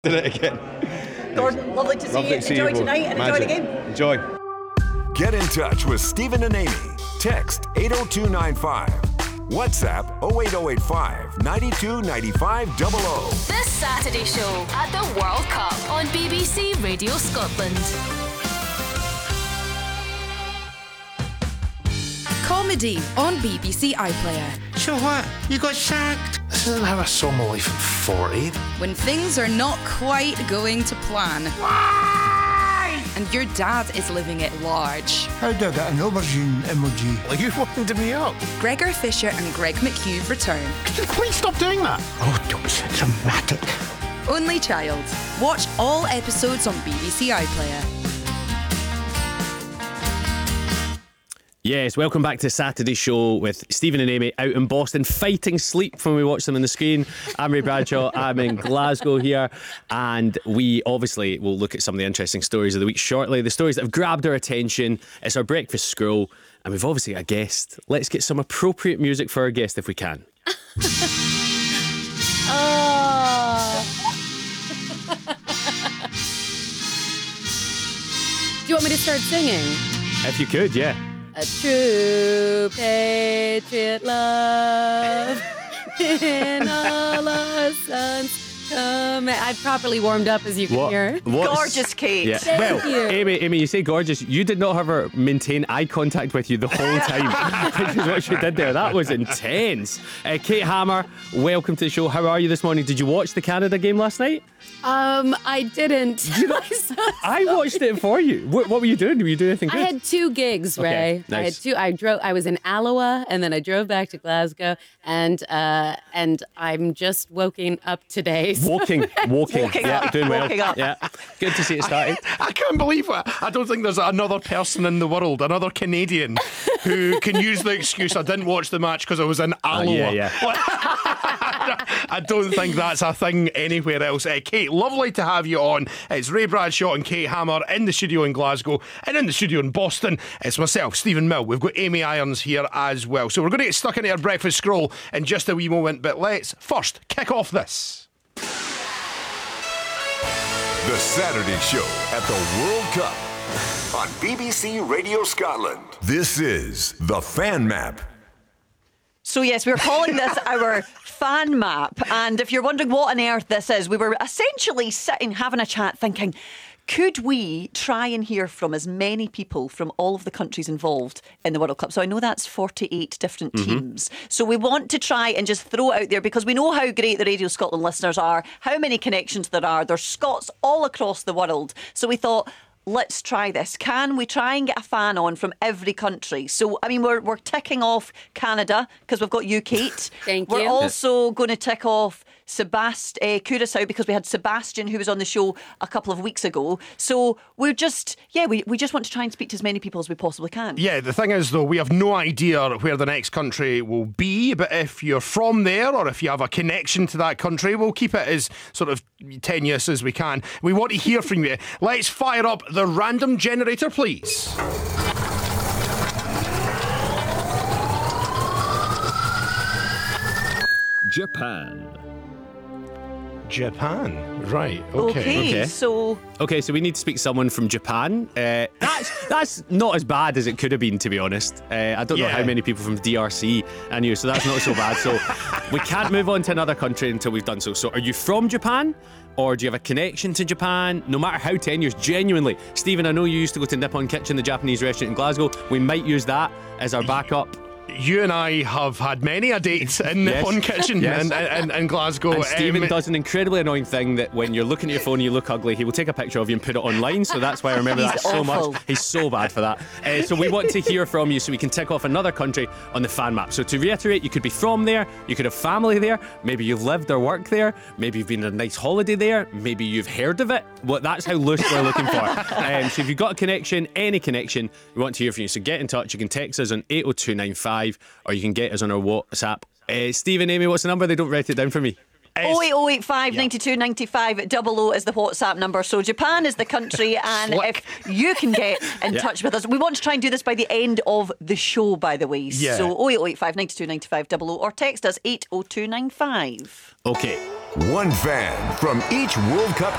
Did it again. Gordon, lovely to see you. Enjoy tonight and enjoy the game. Enjoy. Get in touch with Stephen and Amy. Text 80295. WhatsApp 08085 92 95 00. This Saturday show at the World Cup on BBC Radio Scotland. Comedy on BBC iPlayer. So what? You got sacked? This isn't how I saw my life at 40. When things are not quite going to plan. Why? And your dad is living it large. How do I get an aubergine emoji? Well, you winded me up. Gregor Fisher and Greg McHugh return. Could you please stop doing that? Oh, don't be so dramatic. Only Child. Watch all episodes on BBC iPlayer. Yes, welcome back to Saturday Show with Stephen and Amy out in Boston, fighting sleep when we watch them on the screen. I'm Ray Bradshaw, I'm in Glasgow here, and we obviously will look at some of the interesting stories of the week shortly, the stories that have grabbed our attention. It's our breakfast scroll, and we've obviously got a guest. Let's get some appropriate music for our guest if we can. Do you want me to start singing? If you could, yeah. A true patriot love in all our sons come. I've properly warmed up, as you can hear. Gorgeous, Kate. Yeah. Thank you. Amy, you say gorgeous. You did not have her maintain eye contact with you the whole time, which is what she did there. That was intense. Kate Hammer, welcome to the show. How are you this morning? Did you watch the Canada game last night? I didn't. I watched it for you. What were you doing? Were you doing anything good? I had 2 gigs, Ray. Okay, nice. I was in Alloa, and then I drove back to Glasgow, and I'm just woken up today. Walking. Yeah, doing well. Walking up. Yeah, good to see it started. I can't believe it. I don't think there's another person in the world, another Canadian, who can use the excuse I didn't watch the match because I was in Alloa. Yeah. I don't think that's a thing anywhere else. Kate, lovely to have you on. It's Ray Bradshaw and Kate Hammer in the studio in Glasgow, and in the studio in Boston, it's myself, Stephen Mill. We've got Amy Irons here as well. So we're going to get stuck into our breakfast scroll in just a wee moment, but let's first kick off this. The Saturday Show at the World Cup on BBC Radio Scotland. This is the Fan Map. So yes, we're calling this our fan map. And if you're wondering what on earth this is, we were essentially sitting, having a chat, thinking, could we try and hear from as many people from all of the countries involved in the World Cup? So I know that's 48 different teams. So we want to try and just throw it out there because we know how great the Radio Scotland listeners are, how many connections there are. There's Scots all across the world. So we thought, let's try this. Can we try and get a fan on from every country? So, I mean, we're ticking off Canada because we've got you, Kate. Thank you. We're also going to tick off Curaçao because we had Sebastian who was on the show a couple of weeks ago. So we're just, we just want to try and speak to as many people as we possibly can. Yeah, the thing is, though, we have no idea where the next country will be, but if you're from there or if you have a connection to that country, we'll keep it as sort of tenuous as we can. We want to hear from you. Let's fire up the random generator, please. Japan. Right, okay. So we need to speak to someone from Japan. That's not as bad as it could have been, to be honest. I don't know how many people from DRC I knew, so that's not so bad. So we can't move on to another country until we've done so. So are you from Japan? Or do you have a connection to Japan? No matter how tenuous, genuinely. Stephen, I know you used to go to Nippon Kitchen, the Japanese restaurant in Glasgow. We might use that as our backup. You and I have had many a date in Nippon Kitchen in Glasgow. And Stephen does an incredibly annoying thing that when you're looking at your phone and you look ugly, he will take a picture of you and put it online. So that's why I remember that so much. He's so bad for that. So we want to hear from you so we can tick off another country on the fan map. So to reiterate, you could be from there, you could have family there, maybe you've lived or worked there, maybe you've been on a nice holiday there, maybe you've heard of it. Well, that's how loose we're looking for. So if you've got a connection, any connection, we want to hear from you. So get in touch. You can text us on 80295 or you can get us on our WhatsApp. Stephen, Amy, what's the number? They don't write it down for me. 08085 92 95 00 is the WhatsApp number. So Japan is the country, and if you can get in touch with us, we want to try and do this by the end of the show, by the way. Yeah. So 08085 92 95 00 or text us 80295. Okay. One fan from each World Cup